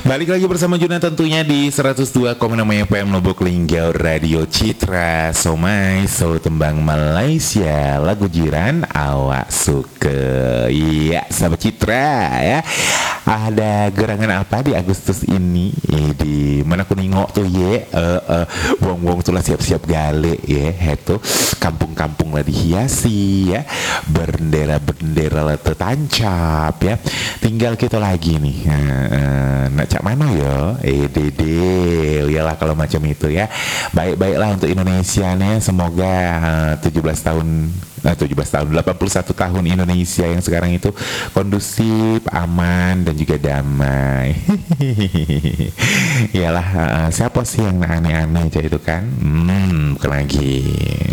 Balik lagi bersama Juna tentunya di 102,6 FM Lubuk Linggau Radio Citra Somai So Tembang Malaysia. Lagu jiran awak suka. Iya sahabat Citra ya. Ada gerangan apa di Agustus ini? Di mana kuningok tuh ye. Wong-wong tuh lah siap-siap gale ya. Itu kampung-kampung lah dihiasi ya. Bendera-bendera lah tertancap ya. Tinggal kita lagi nih. Nak cak mana ya? Dede, iyalah kalau macam itu ya. Baik-baiklah untuk Indonesia nih. Semoga 81 tahun Indonesia yang sekarang itu kondusif, aman dan juga damai. Iyalah, siapa sih yang aneh-aneh aja itu kan? Bukan lagi